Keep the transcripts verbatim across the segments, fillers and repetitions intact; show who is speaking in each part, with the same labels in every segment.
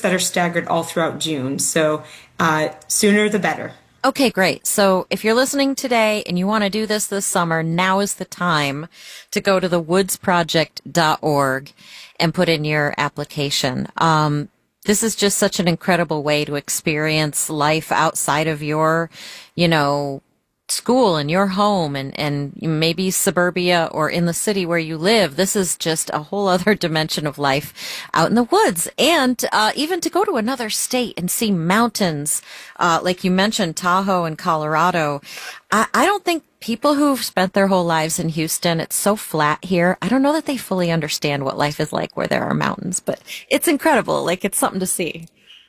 Speaker 1: that are staggered all throughout June. So uh, sooner the better.
Speaker 2: Okay, great. So if you're listening today and you want to do this this summer, now is the time to go to the woods project dot org and put in your application. Um, this is just such an incredible way to experience life outside of your, you know, school and your home and, and maybe suburbia or in the city where you live. This is just a whole other dimension of life out in the woods. And uh, even to go to another state and see mountains, uh, like you mentioned, Tahoe and Colorado. I, I don't think people who've spent their whole lives in Houston, it's so flat here. I don't know that they fully understand what life is like where there are mountains, but it's incredible. Like, it's something to see.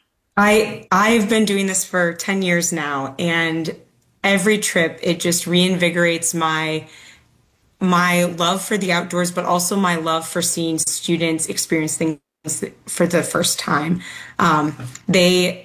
Speaker 1: I, I've been doing this for ten years now, and every trip, it just reinvigorates my my love for the outdoors, but also my love for seeing students experience things for the first time. Um, they,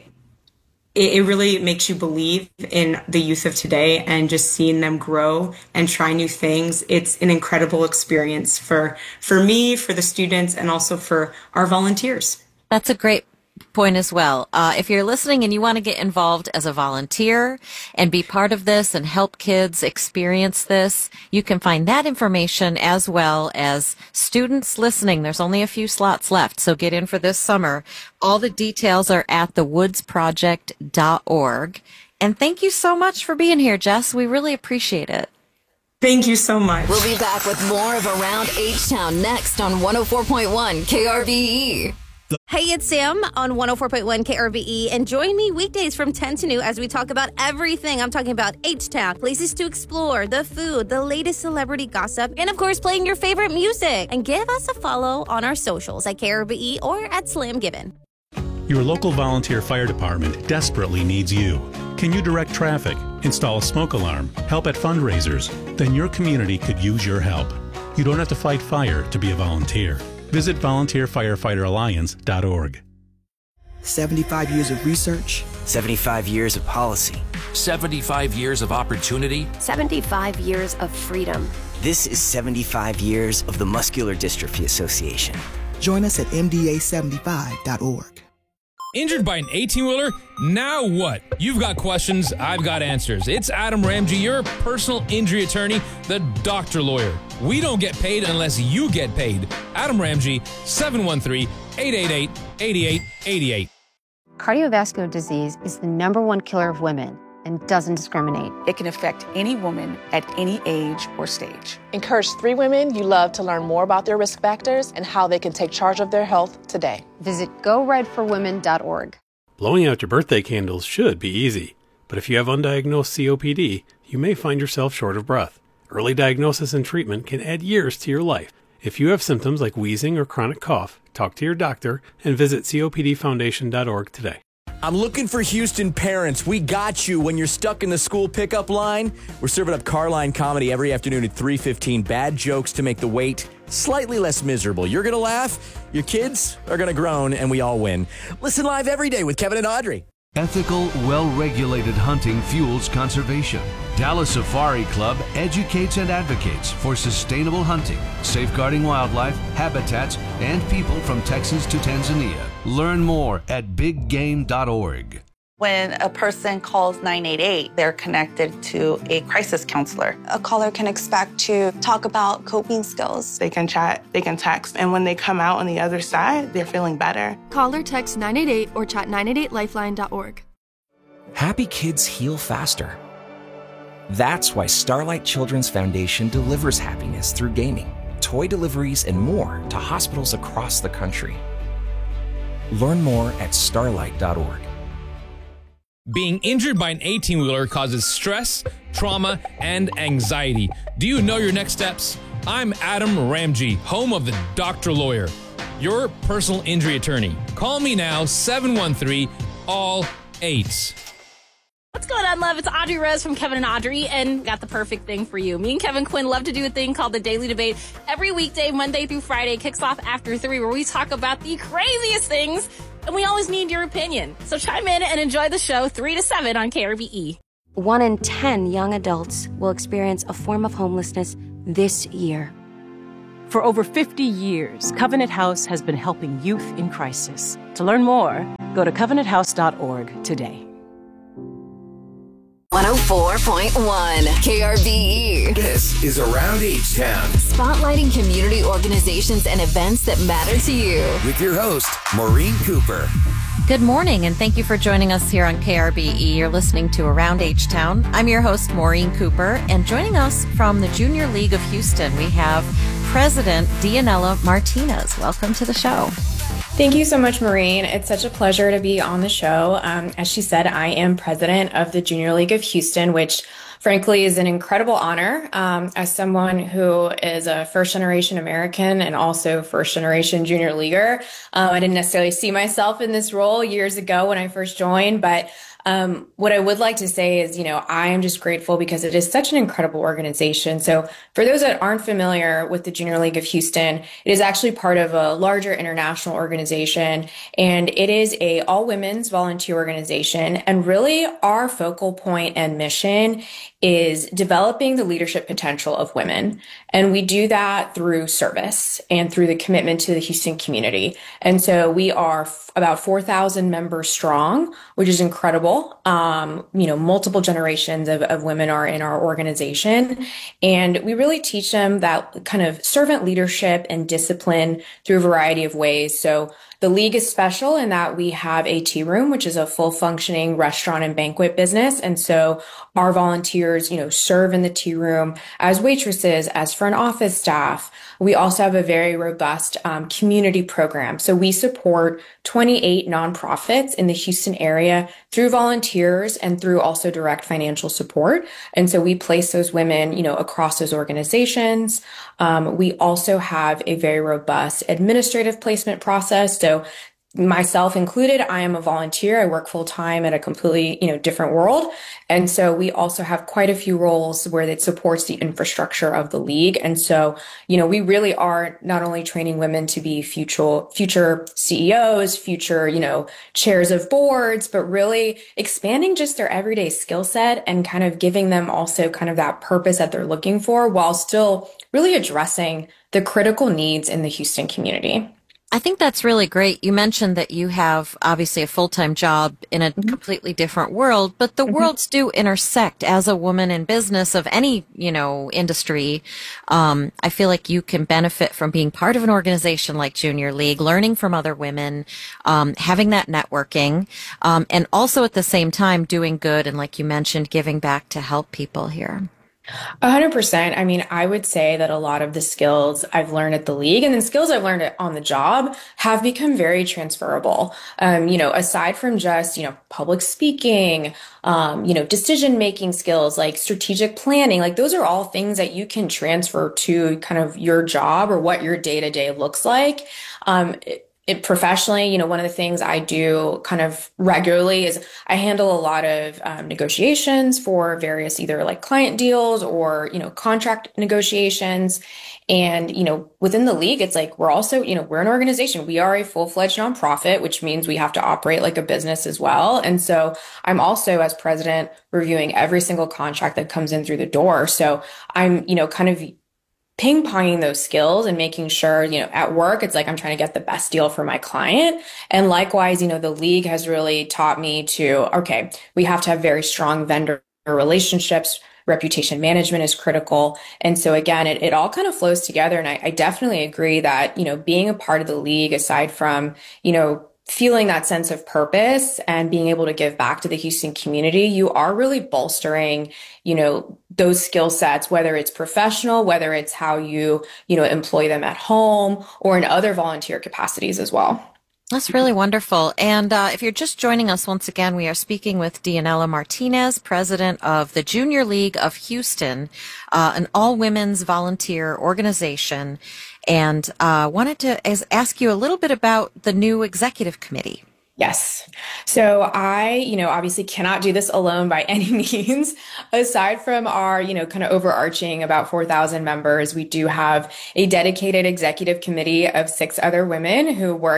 Speaker 1: it, it really makes you believe in the youth of today, and just seeing them grow and try new things. It's an incredible experience for for me, for the students, and also for our volunteers.
Speaker 2: That's a great point as well. Uh, if you're listening and you want to get involved as a volunteer and be part of this and help kids experience this, you can find that information, as well as students listening. There's only a few slots left, so get in for this summer. All the details are at the woods project dot org. And thank you so much for being here, Jess. We really appreciate it.
Speaker 1: Thank you so much.
Speaker 3: We'll be back with more of Around H-Town next on one oh four point one K R V E.
Speaker 4: Hey, it's Sam on one oh four point one K R V E, and join me weekdays from ten to noon as we talk about everything. I'm talking about H-Town, places to explore, the food, the latest celebrity gossip, and of course, playing your favorite music. And give us a follow on our socials at K R V E or at Slam Given.
Speaker 5: Your local volunteer fire department desperately needs you. Can you direct traffic, install a smoke alarm, help at fundraisers? Then your community could use your help. You don't have to fight fire to be a volunteer. Visit volunteer firefighter alliance dot org.
Speaker 6: seventy-five years of research.
Speaker 7: seventy-five years of policy.
Speaker 8: seventy-five years of opportunity.
Speaker 9: seventy-five years of freedom.
Speaker 7: This is seventy-five years of the Muscular Dystrophy Association.
Speaker 6: Join us at M D A seventy-five dot org.
Speaker 10: Injured by an eighteen-wheeler? Now what? You've got questions, I've got answers. It's Adam Ramsey, your personal injury attorney, the doctor lawyer. We don't get paid unless you get paid. Adam Ramsey, seven one three, eight eight eight, eight eight eight eight.
Speaker 9: Cardiovascular disease is the number one killer of women and doesn't discriminate.
Speaker 11: It can affect any woman at any age or stage.
Speaker 12: Encourage three women you love to learn more about their risk factors and how they can take charge of their health today.
Speaker 9: Visit go red for women dot org.
Speaker 5: Blowing out your birthday candles should be easy, but if you have undiagnosed C O P D, you may find yourself short of breath. Early diagnosis and treatment can add years to your life. If you have symptoms like wheezing or chronic cough, talk to your doctor and visit C O P D foundation dot org today.
Speaker 13: I'm looking for Houston parents. We got you when you're stuck in the school pickup line. We're serving up Carline comedy every afternoon at three fifteen. Bad jokes to make the wait slightly less miserable. You're going to laugh, your kids are going to groan, and we all win. Listen live every day with Kevin and Audrey.
Speaker 14: Ethical, well-regulated hunting fuels conservation. Dallas Safari Club educates and advocates for sustainable hunting, safeguarding wildlife, habitats, and people from Texas to Tanzania. Learn more at big game dot org.
Speaker 15: When a person calls nine eight eight, they're connected to a crisis counselor.
Speaker 16: A caller can expect to talk about coping skills.
Speaker 17: They can chat, they can text, and when they come out on the other side, they're feeling better.
Speaker 18: Call or text nine eight eight or chat nine eight eight lifeline dot org.
Speaker 19: Happy kids heal faster. That's why Starlight Children's Foundation delivers happiness through gaming, toy deliveries, and more to hospitals across the country. Learn more at starlight dot org.
Speaker 10: Being injured by an eighteen-wheeler causes stress, trauma, and anxiety. Do you know your next steps? I'm Adam Ramsey, home of the Doctor Lawyer, your personal injury attorney. Call me now, seven one three, all eights.
Speaker 4: What's going on, love? It's Audrey Rose from Kevin and Audrey, and got the perfect thing for you. Me and Kevin Quinn love to do a thing called the Daily Debate. Every weekday, Monday through Friday, kicks off after three, where we talk about the craziest things, and we always need your opinion. So chime in and enjoy the show three to seven on K R V E.
Speaker 9: One in ten young adults will experience a form of homelessness this year.
Speaker 20: For over fifty years, Covenant House has been helping youth in crisis. To learn more, Go to covenant house dot org today.
Speaker 3: one oh four point one K R B E.
Speaker 21: This is Around H-Town.
Speaker 3: Spotlighting community organizations and events that matter to you.
Speaker 21: With your host, Maureen Cooper.
Speaker 2: Good morning, and thank you for joining us here on K R B E. You're listening to Around H-Town. I'm your host, Maureen Cooper, and joining us from the Junior League of Houston, we have President Dianella Martinez. Welcome to the show.
Speaker 22: Thank you so much, Maureen. It's such a pleasure to be on the show. Um, as she said, I am president of the Junior League of Houston, which frankly is an incredible honor. Um, as someone who is a first generation American and also first generation junior leaguer, um, I didn't necessarily see myself in this role years ago when I first joined, but Um, what I would like to say is, you know, I am just grateful because it is such an incredible organization. So for those that aren't familiar with the Junior League of Houston, it is actually part of a larger international organization, and it is a all women's volunteer organization. And really our focal point and mission is developing the leadership potential of women. And we do that through service and through the commitment to the Houston community. And so we are f- about four thousand members strong, which is incredible. Um, you know, multiple generations of, of women are in our organization. And we really teach them that kind of servant leadership and discipline through a variety of ways. So the league is special in that we have a tea room, which is a full functioning restaurant and banquet business. And so our volunteers, you know, serve in the tea room as waitresses, as front office staff. We also have a very robust um, community program. So we support twenty-eight nonprofits in the Houston area through volunteers and through also direct financial support. And so we place those women, you know, across those organizations. Um, we also have a very robust administrative placement process. So myself included, I am a volunteer. I work full time at a completely, you know, different world. And so we also have quite a few roles where it supports the infrastructure of the league. And so, you know, we really are not only training women to be future, future C E Os, future, you know, chairs of boards, but really expanding just their everyday skill set and kind of giving them also kind of that purpose that they're looking for while still really addressing the critical needs in the Houston community.
Speaker 2: I think that's really great. You mentioned that you have obviously a full-time job in a mm-hmm. completely different world, but the mm-hmm. worlds do intersect. As a woman in business of any, you know, industry, um, I feel like you can benefit from being part of an organization like Junior League, learning from other women, um, having that networking, um, and also at the same time doing good and, like you mentioned, giving back to help people here.
Speaker 22: A hundred percent. I mean, I would say that a lot of the skills I've learned at the league and the skills I've learned on the job have become very transferable. Um, you know, aside from just, you know, public speaking, um, you know, decision-making skills like strategic planning, like those are all things that you can transfer to kind of your job or what your day-to-day looks like. Um, it, It professionally, you know, one of the things I do kind of regularly is I handle a lot of um, negotiations for various either like client deals or, you know, contract negotiations. And, you know, within the league, it's like we're also, you know, we're an organization. We are a full-fledged nonprofit, which means we have to operate like a business as well. And so I'm also, as president, reviewing every single contract that comes in through the door. So I'm, you know, kind of ping-ponging those skills and making sure, you know, at work, it's like I'm trying to get the best deal for my client. And likewise, you know, the league has really taught me to, okay, we have to have very strong vendor relationships. Reputation management is critical. And so again, it, it all kind of flows together. And I, I definitely agree that, you know, being a part of the league, aside from, you know, feeling that sense of purpose and being able to give back to the Houston community, you are really bolstering, you know, those skill sets, whether it's professional, whether it's how you, you know, employ them at home or in other volunteer capacities as well.
Speaker 2: That's really wonderful. And uh, if you're just joining us once again, we are speaking with Dianella Martinez, president of the Junior League of Houston, uh, an all-women's volunteer organization. And uh, wanted to as, ask you a little bit about the new executive committee.
Speaker 22: Yes. So I, you know, obviously cannot do this alone by any means. Aside from our, you know, kind of overarching about four thousand members, we do have a dedicated executive committee of six other women who work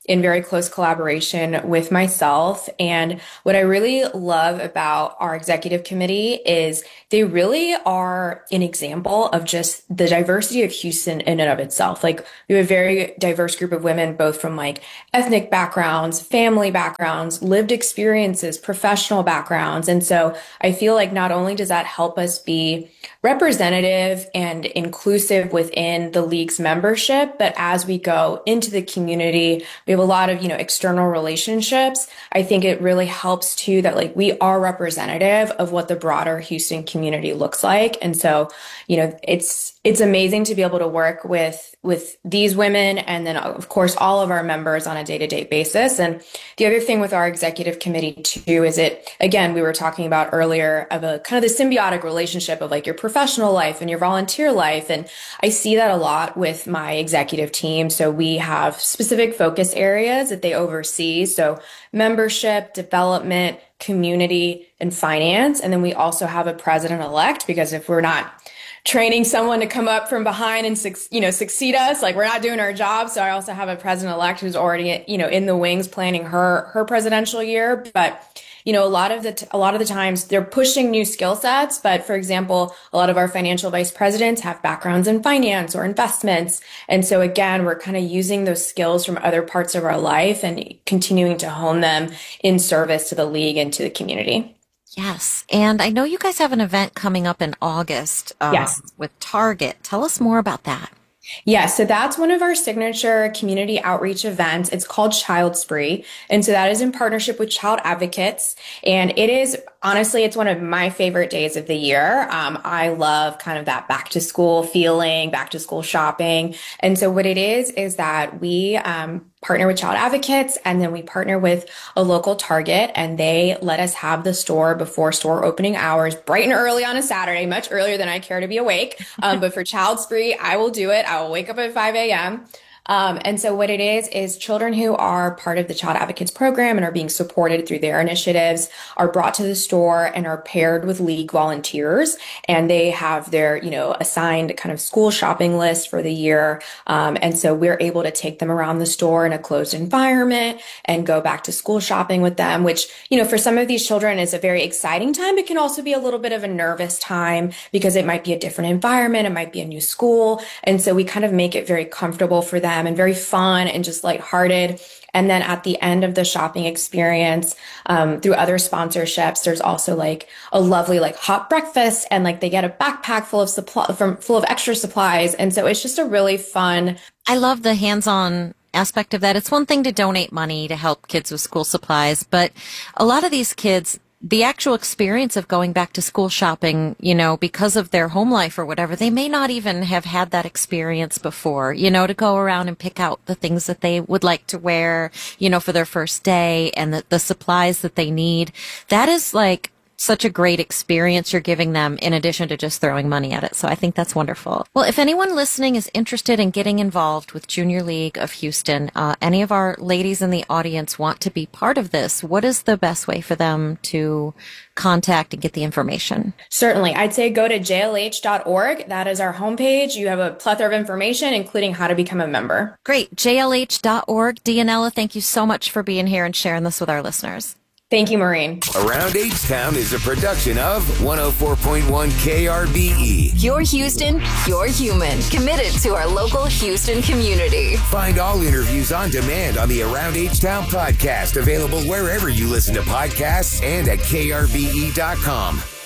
Speaker 22: in very close collaboration with myself. And what I really love about our executive committee is they really are an example of just the diversity of Houston in and of itself. Like, we have a very diverse group of women, both from like ethnic backgrounds, family backgrounds, lived experiences, professional backgrounds. And so I feel like not only does that help us be representative and inclusive within the league's membership, but as we go into the community, we have a lot of, you know, external relationships. I think it really helps too that like we are representative of what the broader Houston community looks like. And so, you know, it's it's amazing to be able to work with with these women and then of course all of our members on a day-to-day basis. And the other thing with our executive committee too is it, again, we were talking about earlier of a kind of the symbiotic relationship of like your professional life and your volunteer life. And I see that a lot with my executive team. So we have specific focus areas that they oversee. So membership, development, community, and finance. And then we also have a president-elect, because if we're not training someone to come up from behind and, you know, succeed us, like, we're not doing our job. So I also have a president-elect who's already, you know, in the wings planning her, her presidential year. But, you know, a lot of the, t- a lot of the times they're pushing new skill sets. But for example, a lot of our financial vice presidents have backgrounds in finance or investments. And so again, we're kind of using those skills from other parts of our life and continuing to hone them in service to the league and to the community.
Speaker 2: Yes. And I know you guys have an event coming up in August uh,
Speaker 22: yes.
Speaker 2: with Target. Tell us more about that.
Speaker 22: Yeah, so that's one of our signature community outreach events. It's called Child Spree. And so that is in partnership with Child Advocates. And it is, honestly, it's one of my favorite days of the year. Um, I love kind of that back to school feeling, back to school shopping. And so what it is, is that we um, partner with Child Advocates, and then we partner with a local Target, and they let us have the store before store opening hours, bright and early on a Saturday, much earlier than I care to be awake. Um, but for Child Spree, I will do it. I will wake up at five a.m. Um, and so what it is, is children who are part of the Child Advocates program and are being supported through their initiatives are brought to the store and are paired with league volunteers. And they have their, you know, assigned kind of school shopping list for the year. Um, and so we're able to take them around the store in a closed environment and go back to school shopping with them, which, you know, for some of these children is a very exciting time. It can also be a little bit of a nervous time because it might be a different environment. It might be a new school. And so we kind of make it very comfortable for them and very fun and just lighthearted. And then at the end of the shopping experience, um, through other sponsorships, there's also like a lovely like hot breakfast, and like they get a backpack full of supply from full of extra supplies. And so it's just a really fun.
Speaker 2: I love the hands-on aspect of that. It's one thing to donate money to help kids with school supplies, but a lot of these kids, the actual experience of going back to school shopping, you know, because of their home life or whatever, they may not even have had that experience before, you know, to go around and pick out the things that they would like to wear, you know, for their first day, and the, the supplies that they need. That is like such a great experience you're giving them in addition to just throwing money at it. So I think that's wonderful. Well, if anyone listening is interested in getting involved with Junior League of Houston, uh, any of our ladies in the audience want to be part of this, what is the best way for them to contact and get the information?
Speaker 22: Certainly. I'd say go to J L H dot org. That is our homepage. You have a plethora of information, including how to become a member.
Speaker 2: Great. J L H dot org. Deanella, thank you so much for being here and sharing this with our listeners.
Speaker 22: Thank you, Maureen.
Speaker 21: Around H-Town is a production of one oh four point one K R B E.
Speaker 3: You're Houston, you're human. Committed to our local Houston community.
Speaker 21: Find all interviews on demand on the Around H-Town podcast, available wherever you listen to podcasts and at K R B E dot com.